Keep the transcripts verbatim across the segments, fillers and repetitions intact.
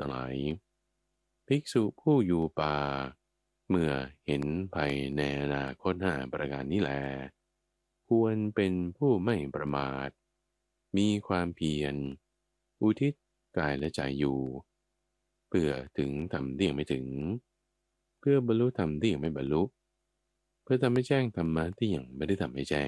ทั้งหลายภิกษุผู้อยู่ป่าเมื่อเห็นภัยในอนาคตห้าประการนี้แลควรเป็นผู้ไม่ประมาทมีความเพียรอุทิศกายและใจอยู่เพื่อถึงธรรมที่ยังไม่ถึงเพื่อบรรลุธรรมที่ยังไม่บรรลุเพื่อทำให้แจ้งธรรมะที่ยังไม่ได้ทำให้แจ้ง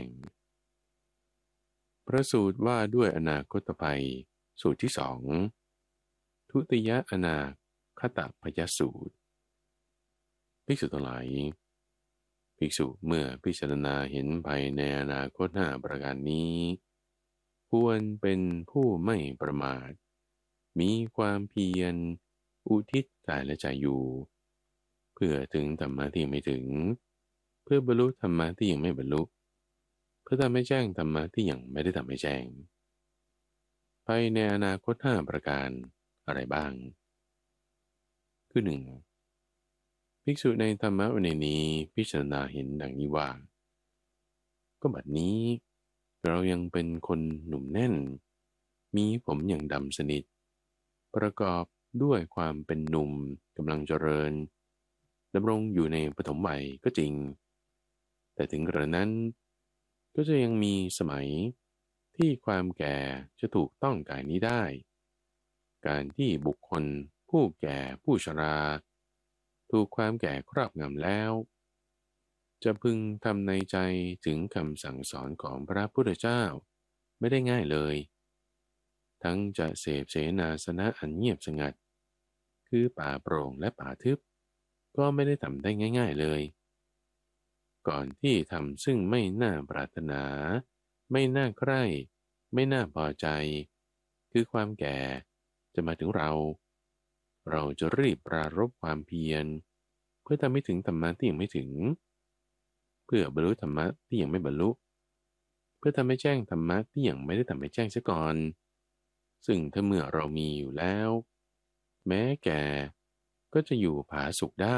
พระสูตรว่าด้วยอนาคตภัยสูตรที่สองทุติยอนาคตพยสูตรภิกษุทั้งหลายภิกษุเมื่อพิจารณาเห็นภัยในอนาคตห้าประการนี้ควรเป็นผู้ไม่ประมาทมีความเพียรอุทิศกายและใจอยู่เพื่อถึงธรรมะที่ยังไม่ถึงเพื่อบรรลุธรรมะที่ยังไม่บรรลุเพื่อทำให้แจ้งธรรมะที่ยังไม่ได้ทำให้แจ้งภายในอนาคตห้าประการอะไรบ้างคือหนึ่งภิกษุในธรรมะวินัยนี้พิจารณาเห็นดังนี้ว่าก็บัดนี้เรายังเป็นคนหนุ่มแน่นมีผมอย่างดำสนิทประกอบด้วยความเป็นหนุ่มกำลังเจริญดำรงอยู่ในปฐมวัยก็จริงแต่ถึงกระนั้นก็จะยังมีสมัยที่ความแก่จะถูกต้องกายนี้ได้การที่บุคคลผู้แก่ผู้ชราถูกความแก่ครอบงำแล้วจะพึงทำในใจถึงคำสั่งสอนของพระพุทธเจ้าไม่ได้ง่ายเลยทั้งจะเสพเสนาสนะอันเงียบสงัดคือป่าโปร่งและป่าทึบก็ไม่ได้ทำได้ง่ายๆเลยก่อนที่ทำซึ่งไม่น่าปรารถนาไม่น่าใคร่ไม่น่าพอใจคือความแก่จะมาถึงเราเราจะรีบปรารภความเพียรเพื่อทำให้ถึงธรรมะที่ยังไม่ถึงเพื่อบรรลุธรรมะที่ยังไม่บรรลุเพื่อทำให้แจ้งธรรมะที่ยังไม่ได้ทำให้แจ้งเสียก่อนซึ่งถ้าเมื่อเรามีอยู่แล้วแม้แก่ก็จะอยู่ผาสุกได้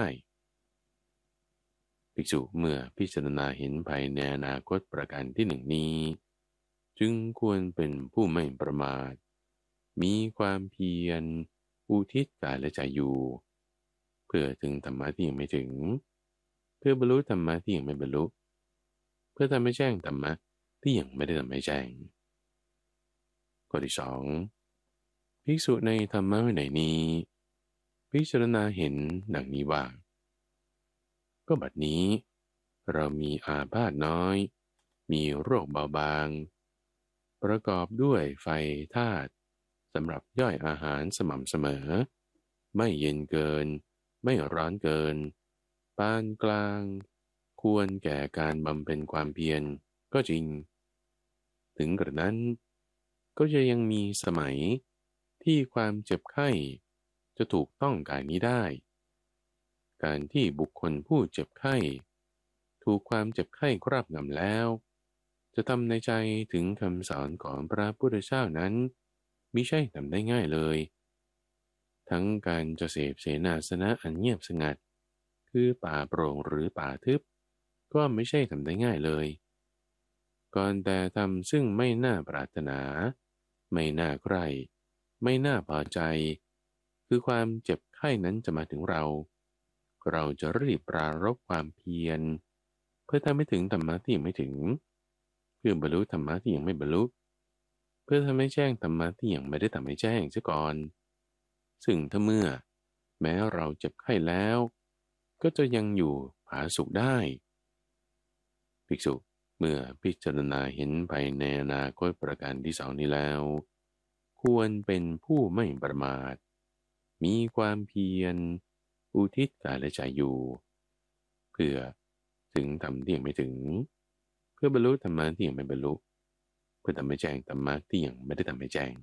ภิกษุเมื่อพิจารณาเห็นภายในอนาคตประการที่หนึ่งนี้จึงควรเป็นผู้ไม่ประมาทมีความเพียรอุทิศกายและใจอยู่เพื่อถึงธรรมะที่ยังไม่ถึงเพื่อบรรลุธรรมะที่ยังไม่บรรลุเพื่อทำให้แจ้งธรรมะที่ยังไม่ได้ทำให้แจ้งข้อที่สองภิกษุในธรรมะวินัยนี้พิจารณาเห็นดังนี้ว่าก็บัดนี้เรามีอาพาธน้อยมีโรคเบาบางประกอบด้วยไฟธาตุสำหรับย่อยอาหารสม่ำเสมอไม่เย็นเกินไม่ร้อนเกินปานกลางควรแก่การบำเพ็ญความเพียรก็จริงถึงกระนั้นก็จะยังมีสมัยที่ความเจ็บไข้จะถูกต้องกายนี้ได้การที่บุคคลผู้เจ็บไข้ถูกความเจ็บไข้ครอบงำแล้วจะทำในใจถึงคำสอนของพระพุทธเจ้านั้นมิใช่ทำได้ง่ายเลยทั้งการจะเสพเสนาสนะอันเงียบสงัดคือป่าโปร่งหรือป่าทึบก็ไม่ใช่ทำได้ง่ายเลยก่อนแต่ทำซึ่งไม่น่าปรารถนาไม่น่าใคร่ไม่น่าพอใจคือความเจ็บไข้นั้นจะมาถึงเราเราจะรีบปรารภความเพียรเพื่อทำให้ถึงธรรมะที่ยังไม่ถึงเพื่อบรรลุธรรมะที่ยังไม่บรรลุเพื่อทำให้แจ้งธรรมะที่ยังไม่ได้ทำให้แจ้งเสียก่อนซึ่งถ้าเมื่อแม้เราเจ็บไข้แล้วก็จะยังอยู่ผาสุกได้ภิกษุเมื่อพิจารณาเห็นภายในอนาคตประการที่สองนี้แล้วควรเป็นผู้ไม่ประมาทมีความเพียรอุทิศกายและใจอยู่เพื่อถึงธรรมที่ยังไม่ถึงเพื่อบรรลุธรรมะที่ยังไม่บรรลุเพื่อทำให้แจ้งธรรมะที่ยังไม่ได้ทำให้แจ้ง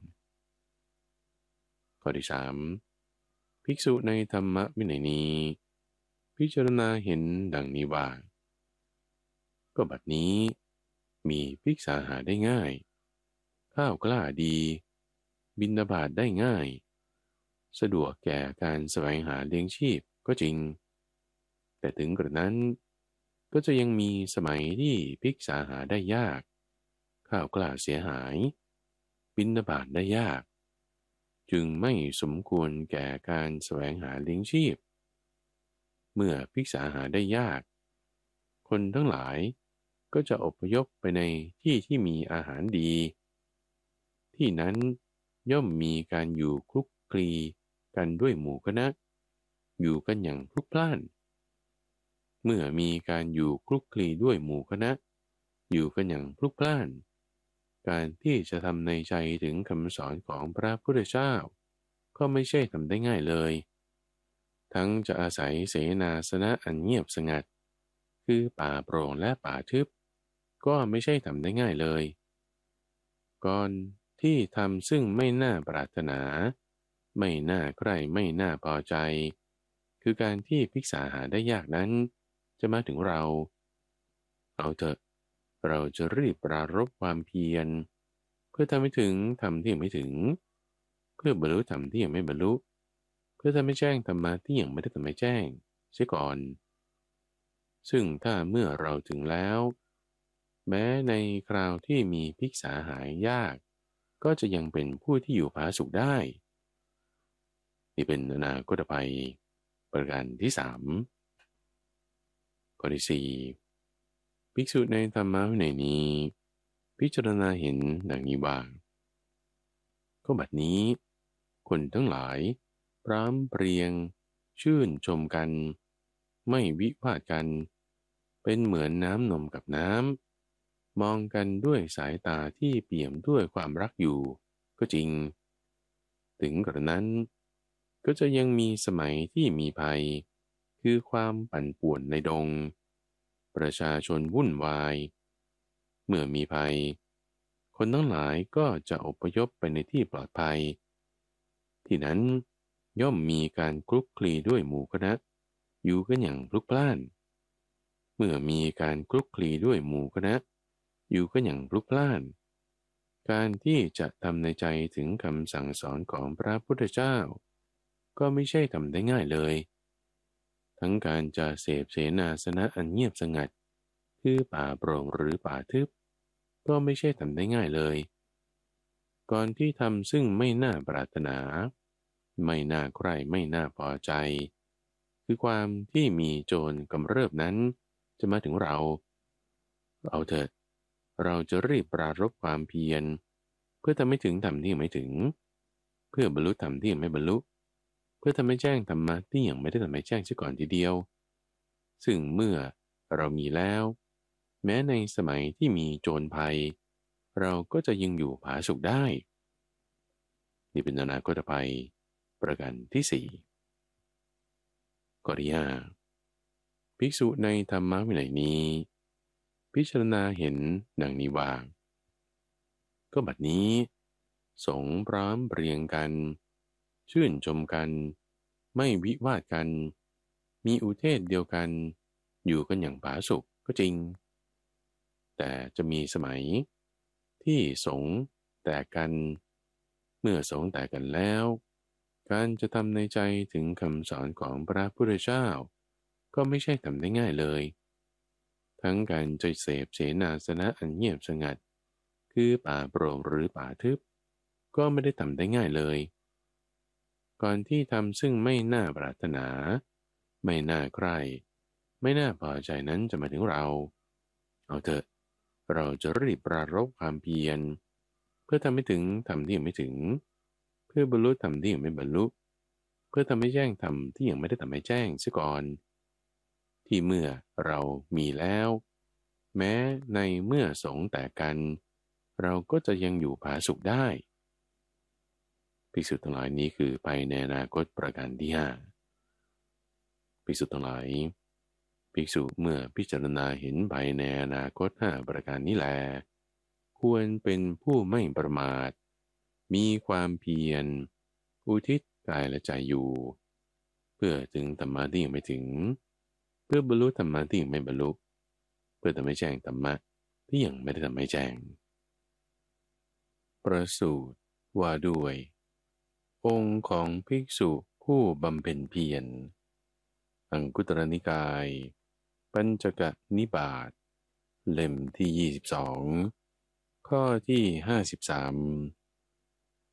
ข้อที่สามภิกษุในธรรมะวินัยนี้พิจารณาเห็นดังนี้ว่าก็บัดนี้มีภิกษาหาได้ง่ายข้าวกล้าดีบิณฑบาตได้ง่ายสะดวกแก่การแสวงหาเลี้ยงชีพก็จริงแต่ถึงกระนั้นก็จะยังมีสมัยที่ภิกษาหาได้ยากข้าวกล้าเสียหายบิณฑบาตได้ยากจึงไม่สมควรแก่การแสวงหาเลี้ยงชีพเมื่อภิกษาหาได้ยากคนทั้งหลายก็จะอพยพไปในที่ที่มีอาหารดีที่นั้นย่อมมีการอยู่คลุกคลีกันด้วยหมู่คณะอยู่กันอย่างพลุกพล่านเมื่อมีการอยู่คลุกคลีด้วยหมู่คณะอยู่กันอย่างพลุกพล่านการที่จะทำในใจถึงคำสอนของพระพุทธเจ้าก็ไม่ใช่ทำได้ง่ายเลยทั้งจะอาศัยเสนาสนะอันเงียบสงัดคือป่าโปร่งและป่าทึบก็ไม่ใช่ทำได้ง่ายเลยก่อนที่ทำซึ่งไม่น่าปรารถนาไม่น่าใคร่ไม่น่าพอใจคือการที่ภิกษาหาได้ยากนั้นจะมาถึงเราเอาเถอะเราจะรีบปรารภความเพียรเพื่อทำให้ถึงทำที่ยังไม่ถึงเพื่อบรรลุธรรมที่ยังไม่บรรลุเพื่อทำให้แจ้งธรรมะที่ยังไม่ได้ทำให้แจ้งเสียก่อนซึ่งถ้าเมื่อเราถึงแล้วแม้ในคราวที่มีภิกษาหายยากก็จะยังเป็นผู้ที่อยู่ผาสุกได้นี่เป็นอนาคตภัยประการที่สามข้อที่สี่ภิกษุในธรรมะวินัยนี้พิจารณาเห็นดังนี้ว่าก็บัดนี้คนทั้งหลายพร้อมเพรียงชื่นชมกันไม่วิวาทกันเป็นเหมือนน้ำนมกับน้ำมองกันด้วยสายตาที่เปี่ยมด้วยความรักอยู่ก็จริงถึงกระนั้นก็จะยังมีสมัยที่มีภัยคือความปั่นป่วนในดงประชาชนวุ่นวายเมื่อมีภัยคนทั้งหลายก็จะอพยพไปในที่ปลอดภัยที่นั้นย่อมมีการคลุกคลีด้วยหมู่คณะอยู่กันอย่างพลุกพล่านเมื่อมีการคลุกคลีด้วยหมู่คณะอยู่กันอย่างพลุกพล่านการที่จะทำในใจถึงคำสั่งสอนของพระพุทธเจ้าก็ไม่ใช่ทำได้ง่ายเลยทั้งการจะเสพเสนาสนะอันเงียบสงัดคือป่าโปร่งหรือป่าทึบก็ไม่ใช่ทำได้ง่ายเลยก่อนที่ทำซึ่งไม่น่าปรารถนาไม่น่าใคร่ไม่น่าพอใจคือความที่มีโจรกำเริบนั้นจะมาถึงเราเอาเถิดเราจะรีบปรารภความเพียรเพื่อทำให้ถึงธรรมที่ยังไม่ถึงเพื่อบรรลุธรรมที่ยังไม่บรรลุเพื่อทำให้แจ้งธรรมะที่ยังไม่ได้ทำให้แจ้งเสียก่อนทีเดียวซึ่งเมื่อเรามีแล้วแม้ในสมัยที่มีโจรภัยเราก็จะยังอยู่ผาสุกได้นี่เป็นอนาคตภัยประการที่สี่ข้อที่ห้าภิกษุในธรรมวินัยนี้พิจารณาเห็นดังนี้ว่าก็บัดนี้สงฆ์พร้อมเพรียงกันชื่นชมกันไม่วิวาทกันมีอุเทศเดียวกันอยู่กันอย่างผาสุกก็จริงแต่จะมีสมัยที่สงฆ์แตกกันเมื่อสงฆ์แตกกันแล้วการจะทำในใจถึงคำสอนของพระพุทธเจ้าก็ไม่ใช่ทำได้ง่ายเลยทั้งการจะเสพเสนาสนะอันเงียบสงัดคือป่าโปร่งหรือป่าทึบก็ไม่ได้ทำได้ง่ายเลยก่อนที่ทำซึ่งไม่น่าปรารถนาไม่น่าใคร่ไม่น่าพอใจนั้นจะมาถึงเราเอาเถอะเราจะรีบปรารภความเพียรเพื่อทำให้ถึงธรรมที่ยังไม่ถึงเพื่อบรรลุธรรมที่ยังไม่บรรลุเพื่อทำให้แจ้งธรรมที่ยังไม่ได้ทำให้แจ้งเสียก่อนที่เมื่อเรามีแล้วแม้ในเมื่อสงฆ์แตกกันเราก็จะยังอยู่ผาสุกได้ภิกษุทั้งหลายนี้คือไปในอนาคตประการที่ห้าภิกษุทั้งหลายภิกษุเมื่อพิจารณาเห็นไปในอนาคตห้าประการนี้แลควรเป็นผู้ไม่ประมาทมีความเพียรอุทิศกายและใจอยู่เพื่อถึงธรรมะที่ยังไม่ถึงเพื่อบรรลุธรรมะที่ยังไม่บรรลุเพื่อทำให้แจ้งธรรมะที่ยังไม่ได้ทำให้แจ้งประสูตรว่าด้วยองค์ของภิกษุผู้บำเพ็ญเพียรอังคุตรนิกายปัญจกนิบาตเล่มที่ยี่สิบสองข้อที่ห้าสิบสาม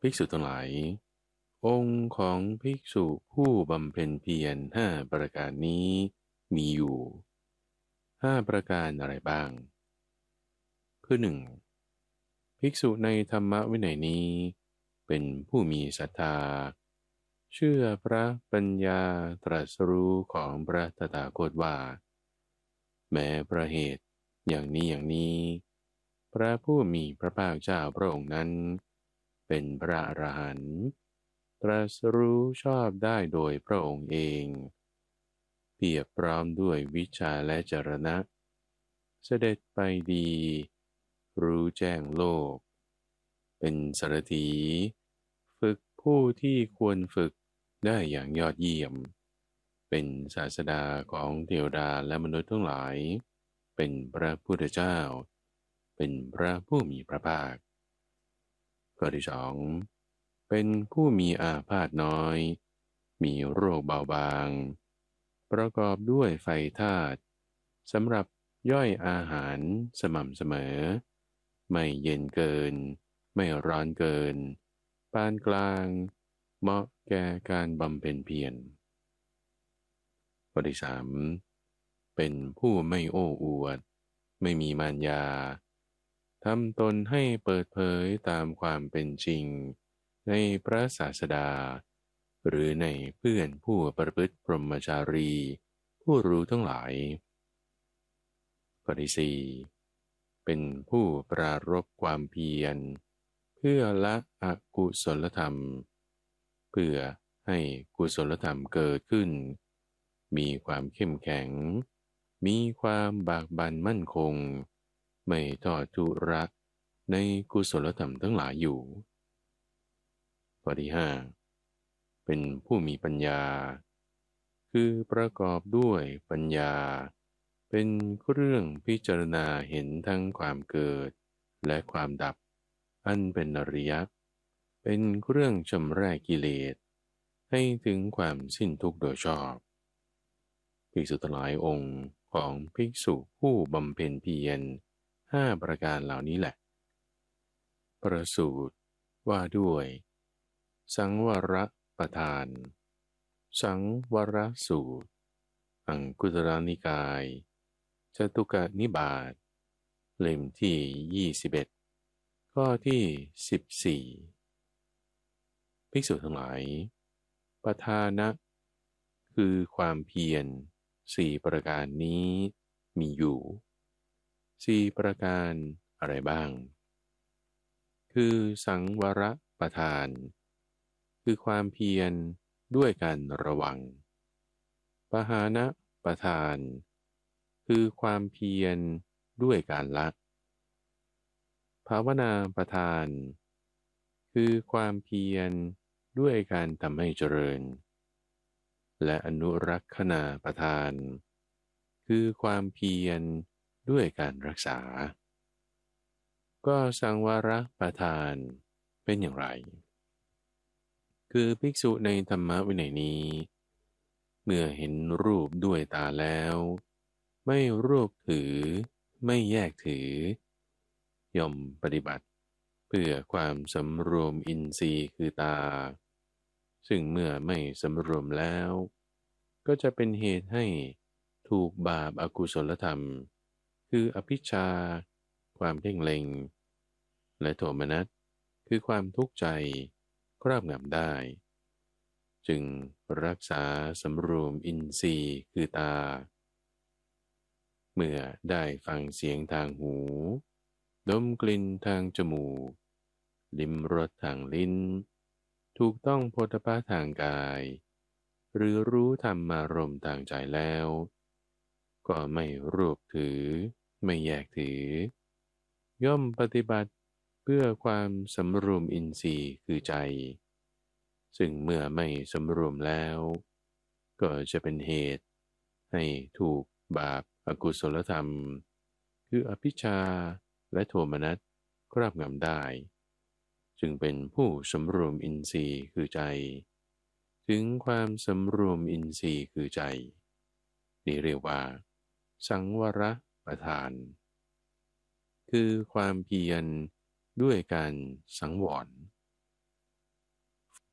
ภิกษุทั้งหลายองค์ของภิกษุผู้บำเพ็ญเพียรห้าประการนี้มีอยู่ห้าประการอะไรบ้างคือหนึ่งภิกษุในธรรมวินัยนี้เป็นผู้มีศรัทธาเชื่อพระปัญญาตรัสรู้ของพระตถาคตว่าแม้พระเหตุอย่างนี้อย่างนี้พระผู้มีพระภาคเจ้าพระองค์นั้นเป็นพระอรหันต์ตรัสรู้ชอบได้โดยพระองค์เองเพียบพร้อมด้วยวิชาและจรณะเสด็จไปดีรู้แจ้งโลกเป็นสารถีฝึกผู้ที่ควรฝึกได้อย่างยอดเยี่ยมเป็นศาสดาของเทวดาและมนุษย์ทั้งหลายเป็นพระพุทธเจ้าเป็นพระผู้มีพระภาคข้อที่สองเป็นผู้มีอาพาธน้อยมีโรคเบาบางประกอบด้วยไฟธาตุสำหรับย่อยอาหารสม่ำเสมอไม่เย็นเกินไม่ร้อนเกินปานกลางเหมาะแก่การบำเพ็ญเพียรข้อที่สามเป็นผู้ไม่โอ้อวดไม่มีมารยาทำตนให้เปิดเผยตามความเป็นจริงในพระศาสดาหรือในเพื่อนผู้ประพฤติพรหมจารีผู้รู้ทั้งหลายข้อที่สี่เป็นผู้ปรารภความเพียรเพื่อละอกุศลธรรมเพื่อให้กุศลธรรมเกิดขึ้นมีความเข้มแข็งมีความบากบั่นมั่นคงไม่ทอดทุระในกุศลธรรมทั้งหลายอยู่ข้อที่ห้าเป็นผู้มีปัญญาคือประกอบด้วยปัญญาเป็นเครื่องพิจารณาเห็นทั้งความเกิดและความดับอันเป็นอริยะเป็นเครื่องชำระกิเลสให้ถึงความสิ้นทุกข์โดยชอบภิกษุทั้งหลายองค์ของภิกษุผู้บำเพ็ญเพียรห้าประการเหล่านี้แหละประสูตรว่าด้วยสังวรประทานสังวรสูตรอังคุตรนิกายจตุกนิบาตเล่มที่ยี่สิบเอ็ดข้อที่สิบสี่ภิกษุทั้งหลายประทานะคือความเพียรสี่ประการนี้มีอยู่สี่ประการอะไรบ้างคือสังวรประทานคือความเพียรด้วยการระวังปหานะประทานคือความเพียรด้วยการละภาวนาประทานคือความเพียรด้วยการทำให้เจริญและอนุรักษณาประทานคือความเพียรด้วยการรักษาก็สังวรประทานเป็นอย่างไรคือภิกษุในธรรมวินัยนี้เมื่อเห็นรูปด้วยตาแล้วไม่รูปถือไม่แยกถือย่อมปฏิบัติเพื่อความสำรวมอินทรีย์คือตาซึ่งเมื่อไม่สำรวมแล้วก็จะเป็นเหตุให้ถูกบาปอกุศลธรรมคืออภิชฌาความเพ่งเล็งและโทมนัสคือความทุกข์ใจครอบงำได้จึงรักษาสำรวมอินทรีย์คือตาเมื่อได้ฟังเสียงทางหูดมกลิ่นทางจมูกลิ้มรสทางลิ้นถูกต้องโผฏฐัพพะทางกายหรือรู้ธรรมารมณ์ทางใจแล้วก็ไม่รวบถือไม่แยกถือย่อมปฏิบัติเพื่อความสำรวมอินทรีย์คือใจซึ่งเมื่อไม่สำรวมแล้วก็จะเป็นเหตุให้ถูกบาปอกุศลธรรมคืออภิชฌาและโทมนัสครอบงำได้จึงเป็นผู้สำรวมอินทรีย์คือใจถึงความสำรวมอินทรีย์คือใจนี่เรียกว่าสังวรประทานคือความเพียรด้วยการสังวร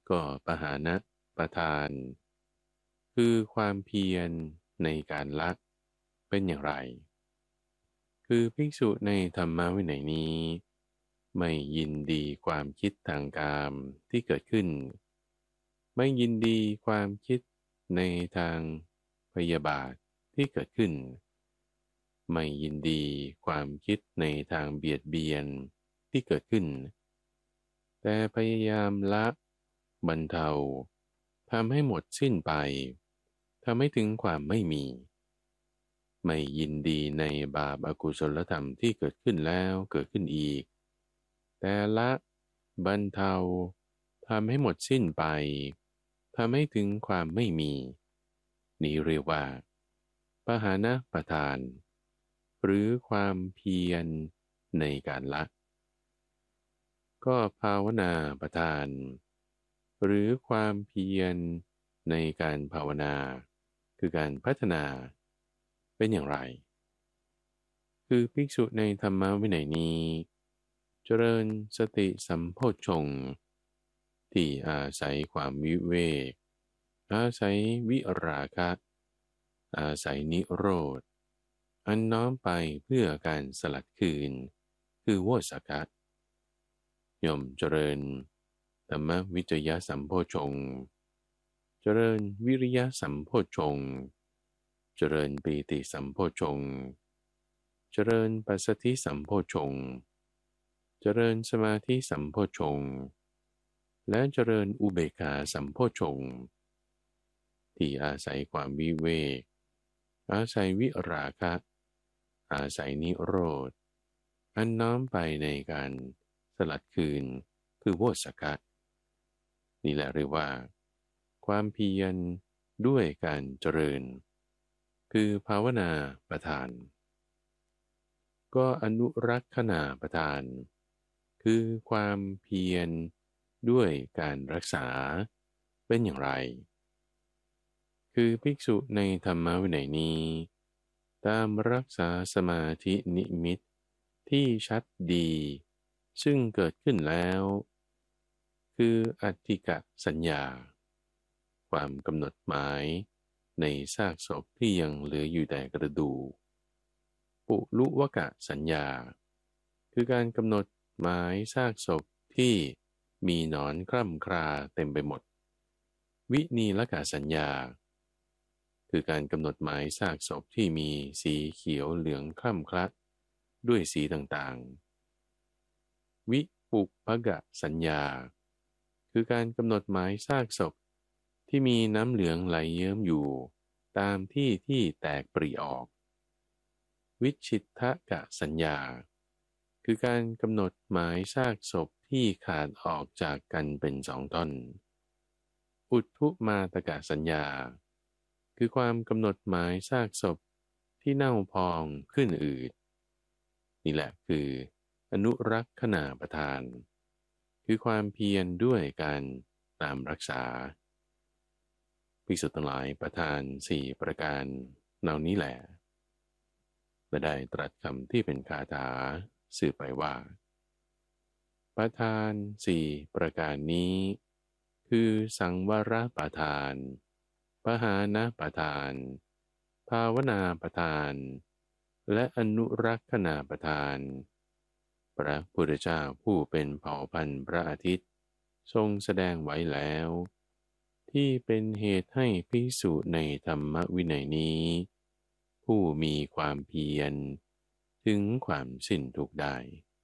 ก็ปหานะประทาน คือความเพียรในการละเป็นอย่างไร คือภิกษุในธรรมวินัยนี้ไม่ยินดีความคิดทางกามที่เกิดขึ้นไม่ยินดีความคิดในทางพยาบาทที่เกิดขึ้นไม่ยินดีความคิดในทางเบียดเบียนที่เกิดขึ้นแต่พยายามละบรรเทาทำให้หมดสิ้นไปทำให้ถึงความไม่มีไม่ยินดีในบาปอกุศลธรรมที่เกิดขึ้นแล้วเกิดขึ้นอีกแต่ละบรรเทาทำให้หมดสิ้นไปทำให้ถึงความไม่มีนี้เรียกว่าปหานะประทานหรือความเพียรในการละก็ภาวนาประทานหรือความเพียรในการภาวนาคือการพัฒนาเป็นอย่างไรคือภิกษุในธรรมวินัยนี้เจริญสติสัมโพชฌงค์ที่อาศัยความวิเวกอาศัยวิราคะอาศัยนิโรธอันน้อมไปเพื่อการสลัดคืนคือโวสักกะย่อมเจริญธรรมวิจยะสัมโพชฌงค์เจริญวิริยะสัมโพชฌงค์เจริญปีติสัมโพชฌงค์เจริญปัสสธิสัมโพชฌงค์เจริญสมาธิสัมโพชฌงค์และเจริญอุเบกขาสัมโพชฌงค์ที่อาศัยความวิเวกอาศัยวิราคะอาศัยนิโรธอันน้อมไปในการสลัดคืนคือโวสักกะนี่แหละเรียกว่าความเพียรด้วยการเจริญคือภาวนาประทานก็อนุรักษณาประทานคือความเพียรด้วยการรักษาเป็นอย่างไรคือภิกษุในธรรมวินัยนี้ตามรักษาสมาธินิมิตที่ชัดดีซึ่งเกิดขึ้นแล้วคืออัตถิกะสัญญาความกำหนดหมายในซากศพที่ยังเหลืออยู่แต่กระดูกปุลุวกะสัญญาคือการกำหนดหมายซากศพที่มีหนอนคร่ำคราเต็มไปหมดวินีลกะสัญญาคือการกำหนดหมายซากศพที่มีสีเขียวเหลืองคล่ำคลัดด้วยสีต่างๆวิปุพกะสัญญาคือการกำหนดหมายซากศพที่มีน้ำเหลืองไหลเยิ้มอยู่ตามที่ที่แตกปริออกวิชิตทกะสัญญาคือการกำหนดหมายซากศพที่ขาดออกจากกันเป็นสองท่อนอุทธุมาตกะสัญญาคือความกำหนดหมายซากศพที่เน่าพองขึ้นอืดนี่แหละคืออนุรักษณาประทานคือความเพียรด้วยการตามรักษาภิกษุทั้งหลายประทานสี่ประการเหล่านี้แหละและได้ตรัสคำที่เป็นคาถาสื่อไปว่าประทานสี่ประการนี้คือสังวรประทานปหานะประทานภาวนาประทานและอนุรักษณาประทานพระพุทธเจ้าผู้เป็นเผ่าพันธุ์พระอาทิตย์ทรงแสดงไว้แล้วที่เป็นเหตุให้ภิกษุในธรรมวินัยนี้ผู้มีความเพียรถึงความสิ้นทุกข์ได้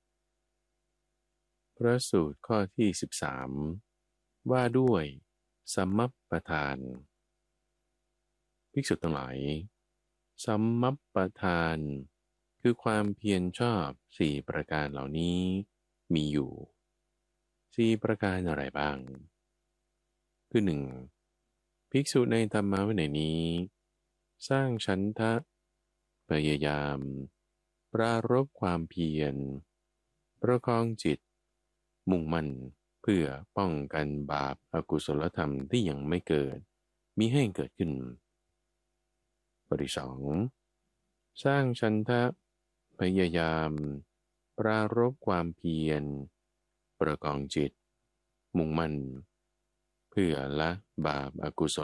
พระสูตรข้อที่สิบสามว่าด้วยสัมมัปปทานภิกษุทั้งหลายสัมมัปปทานคือความเพียรชอบสี่ประการเหล่านี้มีอยู่สี่ประการอะไรบ้างคือหนึ่งภิกษุในธรรมวินัยนี้สร้างฉันทะพยายามปรารภความเพียรประคองจิตมุ่งมั่นเพื่อป้องกันบาปอกุศลธรรมที่ยังไม่เกิดมิให้เกิดขึ้นบทที่สองสร้างฉันทะพยายามปรารภความเพียรประกองจิตมุ่งมั่นพื่อละบาปอกุศ